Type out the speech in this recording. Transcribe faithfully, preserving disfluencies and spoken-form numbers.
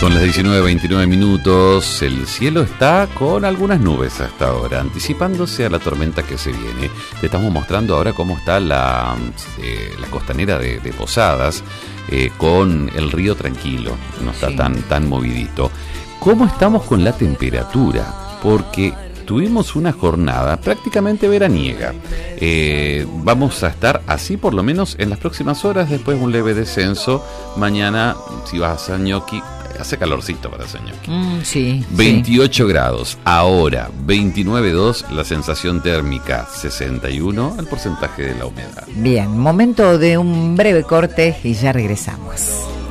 Son las diecinueve veintinueve minutos, el cielo está con algunas nubes hasta ahora, anticipándose a la tormenta que se viene. Te estamos mostrando ahora cómo está la, eh, la costanera de, de Posadas, eh, con el río tranquilo, no está sí. tan, tan movidito. ¿Cómo estamos con la temperatura? Porque tuvimos una jornada prácticamente veraniega. Eh, vamos a estar así por lo menos en las próximas horas, después un leve descenso. Mañana, si vas a Ñoqui, hace calorcito para ese Ñoqui. Mm, sí. veintiocho sí. grados. Ahora, veintinueve coma dos, la sensación térmica sesenta y uno, el porcentaje de la humedad. Bien, momento de un breve corte y ya regresamos.